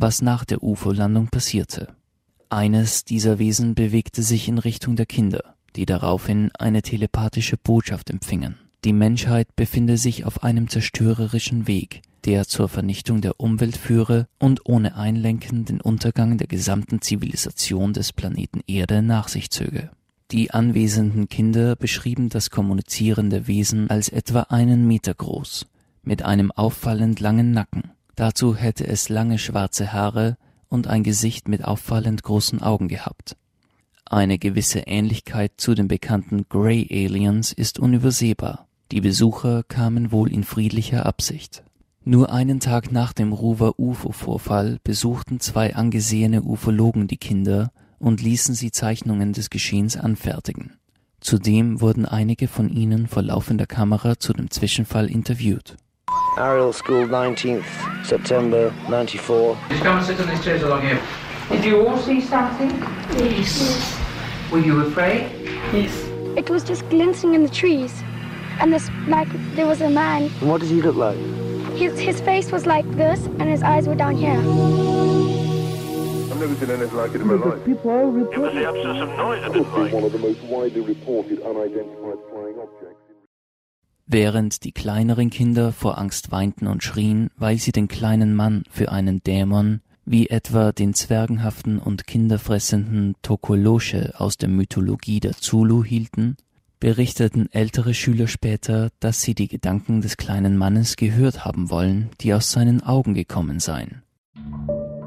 was nach der UFO-Landung passierte. Eines dieser Wesen bewegte sich in Richtung der Kinder, die daraufhin eine telepathische Botschaft empfingen. Die Menschheit befinde sich auf einem zerstörerischen Weg, der zur Vernichtung der Umwelt führe und ohne Einlenken den Untergang der gesamten Zivilisation des Planeten Erde nach sich zöge. Die anwesenden Kinder beschrieben das kommunizierende Wesen als etwa 1 Meter groß, mit einem auffallend langen Nacken. Dazu hätte es lange schwarze Haare und ein Gesicht mit auffallend großen Augen gehabt. Eine gewisse Ähnlichkeit zu den bekannten Grey Aliens ist unübersehbar. Die Besucher kamen wohl in friedlicher Absicht. Nur einen Tag nach dem Ruwer UFO-Vorfall besuchten 2 angesehene Ufologen die Kinder und ließen sie Zeichnungen des Geschehens anfertigen. Zudem wurden einige von ihnen vor laufender Kamera zu dem Zwischenfall interviewt. Ariel School, 19th September 94. Just come and sit on these chairs along here. Did you all see something? Yes. Were you afraid? Yes. It was just glinting in the trees. And there was a man. And what does he look like? His face was like this and his eyes were down here. I've never seen anything like it in my life. It was the absence of noise at this point. One of the most widely reported unidentified flying objects. Während die kleineren Kinder vor Angst weinten und schrien, weil sie den kleinen Mann für einen Dämon, wie etwa den zwergenhaften und kinderfressenden Tokolosche aus der Mythologie der Zulu hielten, berichteten ältere Schüler später, dass sie die Gedanken des kleinen Mannes gehört haben wollen, die aus seinen Augen gekommen seien.